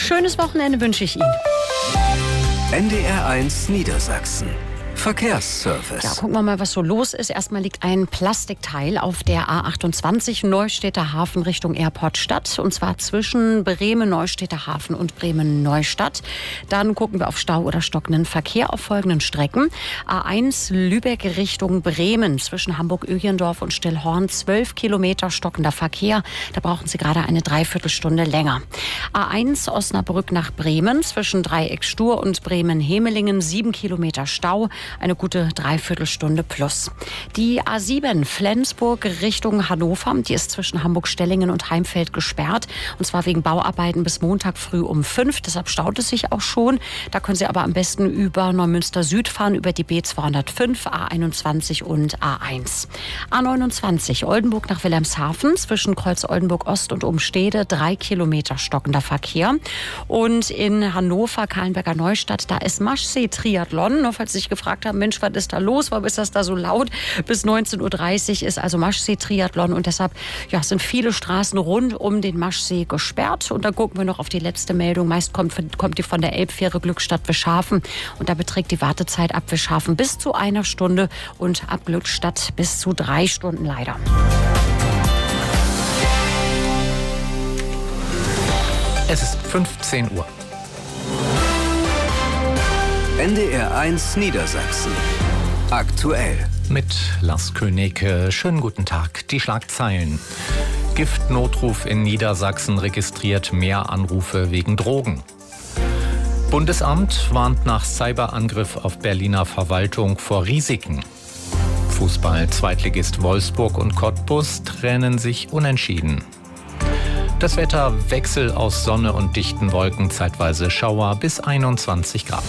schönes Wochenende wünsche ich Ihnen. NDR1 Niedersachsen. Verkehrsservice. Ja, gucken wir mal, was so los ist. Erstmal liegt ein Plastikteil auf der A28 Neustädter Hafen Richtung Airportstadt. Und zwar zwischen Bremen-Neustädter Hafen und Bremen-Neustadt. Dann gucken wir auf Stau oder stockenden Verkehr auf folgenden Strecken. A1 Lübeck Richtung Bremen. Zwischen Hamburg-Öhrendorf und Stillhorn 12 Kilometer stockender Verkehr. Da brauchen Sie gerade eine Dreiviertelstunde länger. A1 Osnabrück nach Bremen. Zwischen Dreieck Stur und Bremen-Hemelingen 7 Kilometer Stau. Eine gute Dreiviertelstunde plus. Die A7 Flensburg Richtung Hannover, die ist zwischen Hamburg-Stellingen und Heimfeld gesperrt. Und zwar wegen Bauarbeiten bis Montag früh um 5. Deshalb staut es sich auch schon. Da können Sie aber am besten über Neumünster Süd fahren, über die B205, A21 und A1. A29 Oldenburg nach Wilhelmshaven, zwischen Kreuz Oldenburg Ost und Umstede 3 Kilometer stockender Verkehr. Und in Hannover, Kahlenberger Neustadt, da ist Maschsee-Triathlon. Nur falls Sie sich gefragt haben, Mensch, was ist da los? Warum ist das da so laut? Bis 19.30 Uhr ist also Maschsee-Triathlon und deshalb sind viele Straßen rund um den Maschsee gesperrt. Und dann gucken wir noch auf die letzte Meldung. Meist kommt die von der Elbfähre Glückstadt-Wischhafen und da beträgt die Wartezeit ab Wischhafen bis zu 1 Stunde und ab Glückstadt bis zu 3 Stunden leider. Es ist 15 Uhr. NDR1 Niedersachsen. Aktuell. Mit Lars König. Schönen guten Tag. Die Schlagzeilen. Giftnotruf in Niedersachsen registriert mehr Anrufe wegen Drogen. Bundesamt warnt nach Cyberangriff auf Berliner Verwaltung vor Risiken. Fußball-Zweitligist Wolfsburg und Cottbus trennen sich unentschieden. Das Wetter: Wechsel aus Sonne und dichten Wolken, zeitweise Schauer bis 21 Grad.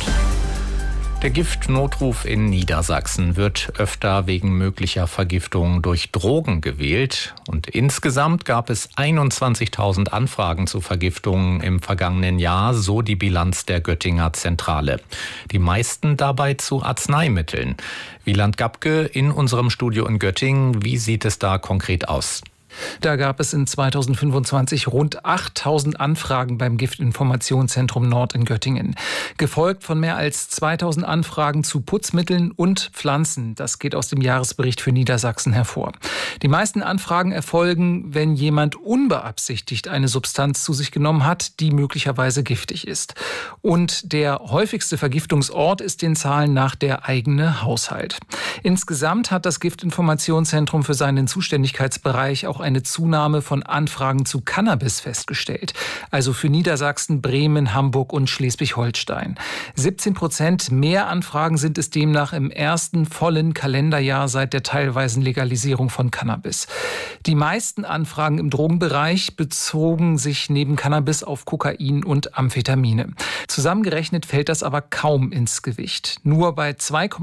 Der Giftnotruf in Niedersachsen wird öfter wegen möglicher Vergiftung durch Drogen gewählt. Und insgesamt gab es 21.000 Anfragen zu Vergiftungen im vergangenen Jahr, so die Bilanz der Göttinger Zentrale. Die meisten dabei zu Arzneimitteln. Wieland Gabke in unserem Studio in Göttingen. Wie sieht es da konkret aus? Da gab es in 2025 rund 8.000 Anfragen beim Giftinformationszentrum Nord in Göttingen. Gefolgt von mehr als 2.000 Anfragen zu Putzmitteln und Pflanzen. Das geht aus dem Jahresbericht für Niedersachsen hervor. Die meisten Anfragen erfolgen, wenn jemand unbeabsichtigt eine Substanz zu sich genommen hat, die möglicherweise giftig ist. Und der häufigste Vergiftungsort ist den Zahlen nach der eigene Haushalt. Insgesamt hat das Giftinformationszentrum für seinen Zuständigkeitsbereich auch eine Zunahme von Anfragen zu Cannabis festgestellt. Also für Niedersachsen, Bremen, Hamburg und Schleswig-Holstein. 17% mehr Anfragen sind es demnach im ersten vollen Kalenderjahr seit der teilweisen Legalisierung von Cannabis. Die meisten Anfragen im Drogenbereich bezogen sich neben Cannabis auf Kokain und Amphetamine. Zusammengerechnet fällt das aber kaum ins Gewicht. Nur bei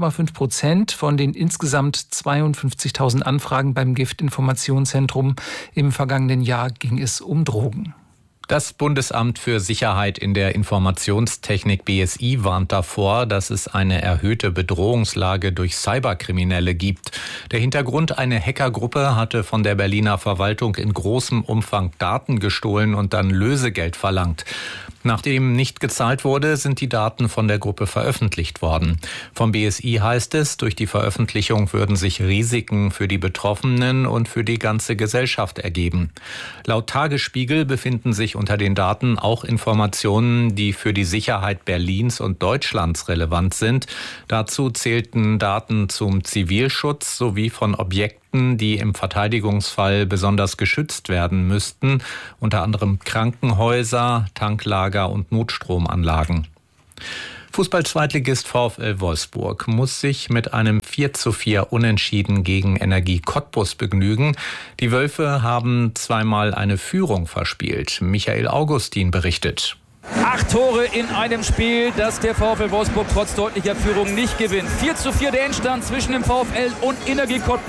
2,5% von den insgesamt 52.000 Anfragen beim Giftinformationszentrum im vergangenen Jahr ging es um Drogen. Das Bundesamt für Sicherheit in der Informationstechnik BSI warnt davor, dass es eine erhöhte Bedrohungslage durch Cyberkriminelle gibt. Der Hintergrund: eine Hackergruppe hatte von der Berliner Verwaltung in großem Umfang Daten gestohlen und dann Lösegeld verlangt. Nachdem nicht gezahlt wurde, sind die Daten von der Gruppe veröffentlicht worden. Vom BSI heißt es, durch die Veröffentlichung würden sich Risiken für die Betroffenen und für die ganze Gesellschaft ergeben. Laut Tagesspiegel befinden sich unter den Daten auch Informationen, die für die Sicherheit Berlins und Deutschlands relevant sind. Dazu zählten Daten zum Zivilschutz sowie von Objekten, die im Verteidigungsfall besonders geschützt werden müssten, unter anderem Krankenhäuser, Tanklager und Notstromanlagen. Fußball-Zweitligist VfL Wolfsburg muss sich mit einem 4:4 Unentschieden gegen Energie Cottbus begnügen. Die Wölfe haben zweimal eine Führung verspielt. Michael Augustin berichtet. 8 Tore in einem Spiel, das der VfL Wolfsburg trotz deutlicher Führung nicht gewinnt. 4:4 der Endstand zwischen dem VfL und Energie Cottbus.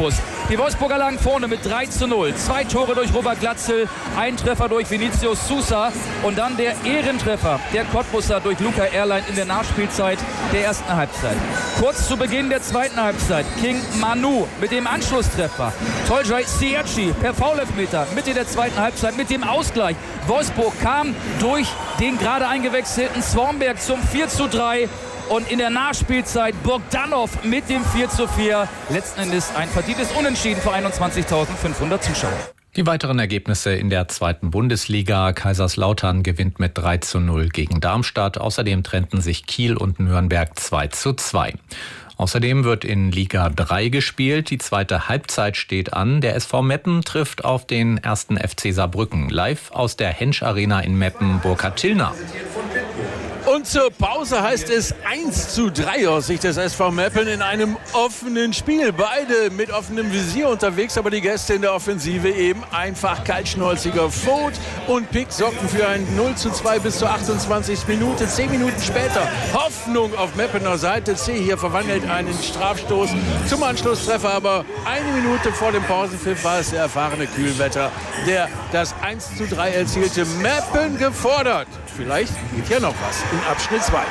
Die Wolfsburger lagen vorne mit 3:0. 2 Tore durch Robert Glatzel, ein Treffer durch Vinicius Sousa und dann der Ehrentreffer der Cottbusser durch Luca Erlein in der Nachspielzeit der ersten Halbzeit. Kurz zu Beginn der zweiten Halbzeit King Manu mit dem Anschlusstreffer. Toljay Siachi per Foulelfmeter Mitte der zweiten Halbzeit mit dem Ausgleich. Wolfsburg kam durch den gerade eingewechselten Swanberg zum 4:3. Und in der Nachspielzeit Bogdanov mit dem 4:4. Letzten Endes ein verdientes Unentschieden für 21.500 Zuschauer. Die weiteren Ergebnisse in der zweiten Bundesliga. Kaiserslautern gewinnt mit 3:0 gegen Darmstadt. Außerdem trennten sich Kiel und Nürnberg 2:2. Außerdem wird in Liga 3 gespielt. Die zweite Halbzeit steht an. Der SV Meppen trifft auf den 1. FC Saarbrücken. Live aus der Hensch Arena in Meppen, Burkhard Tillner. Und zur Pause heißt es 1:3 aus Sicht des SV Meppen in einem offenen Spiel. Beide mit offenem Visier unterwegs, aber die Gäste in der Offensive eben einfach kaltschnäuziger Vogt und Pick sorgten für ein 0:2 bis zur 28. Minute. 10 Minuten später Hoffnung auf Meppener Seite. C hier verwandelt einen Strafstoß zum Anschlusstreffer, aber eine Minute vor dem Pausenpfiff war es der erfahrene Kühlwetter, der das 1:3 erzielte. Meppen gefordert. Vielleicht geht ja noch was in Abschnitt 2.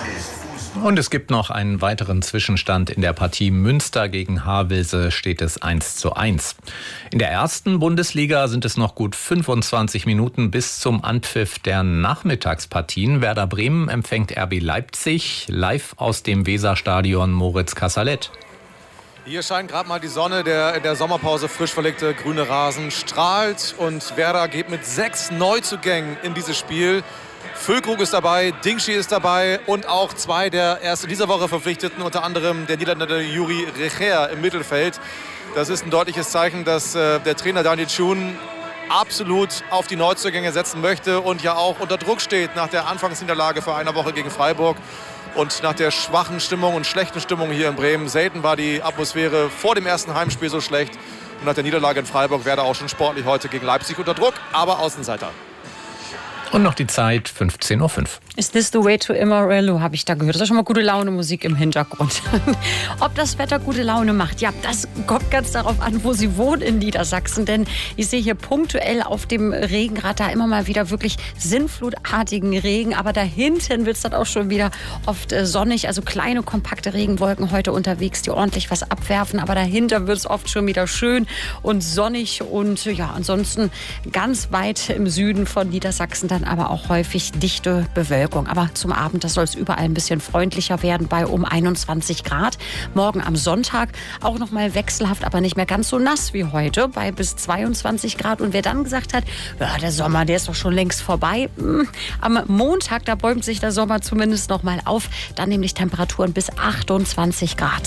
Und es gibt noch einen weiteren Zwischenstand. In der Partie Münster gegen Havelse steht es 1:1. In der ersten Bundesliga sind es noch gut 25 Minuten bis zum Anpfiff der Nachmittagspartien. Werder Bremen empfängt RB Leipzig live aus dem Weserstadion Moritz Kassalet. Hier scheint gerade mal die Sonne, der in der Sommerpause frisch verlegte grüne Rasen strahlt und Werder geht mit 6 Neuzugängen in dieses Spiel. Füllkrug ist dabei, Dingschi ist dabei und auch 2 der erst in dieser Woche verpflichteten, unter anderem der Niederländer Juri Recher im Mittelfeld. Das ist ein deutliches Zeichen, dass der Trainer Daniel Thun absolut auf die Neuzugänge setzen möchte und ja auch unter Druck steht nach der Anfangsniederlage vor einer Woche gegen Freiburg. Und nach der schwachen Stimmung und schlechten Stimmung hier in Bremen, selten war die Atmosphäre vor dem ersten Heimspiel so schlecht. Und nach der Niederlage in Freiburg wäre auch schon sportlich heute gegen Leipzig unter Druck, aber Außenseiter. Und noch die Zeit, 15:05 Uhr. Is this the way to Amarillo, habe ich da gehört. Das ist schon mal gute Laune Musik im Hintergrund. Ob das Wetter gute Laune macht, ja, das kommt ganz darauf an, wo Sie wohnen in Niedersachsen. Denn ich sehe hier punktuell auf dem Regenradar immer mal wieder wirklich sinnflutartigen Regen. Aber da hinten wird es dann auch schon wieder oft sonnig. Also kleine, kompakte Regenwolken heute unterwegs, die ordentlich was abwerfen. Aber dahinter wird es oft schon wieder schön und sonnig. Und ja, ansonsten ganz weit im Süden von Niedersachsen dann aber auch häufig dichte Bewölkung. Aber zum Abend, das soll es überall ein bisschen freundlicher werden bei um 21 Grad. Morgen am Sonntag auch noch mal wechselhaft, aber nicht mehr ganz so nass wie heute, bei bis 22 Grad. Und wer dann gesagt hat, ja, der Sommer, der ist doch schon längst vorbei. Am Montag, da bäumt sich der Sommer zumindest noch mal auf. Dann nämlich Temperaturen bis 28 Grad.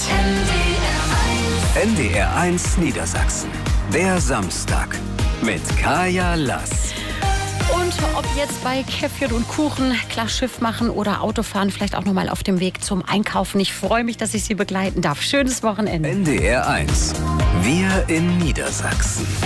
NDR1 Niedersachsen. Der Samstag mit Kaya Lass. Und ob jetzt bei Käffchen und Kuchen, klar Schiff machen oder Autofahren, vielleicht auch noch mal auf dem Weg zum Einkaufen. Ich freue mich, dass ich Sie begleiten darf. Schönes Wochenende. NDR1. Wir in Niedersachsen.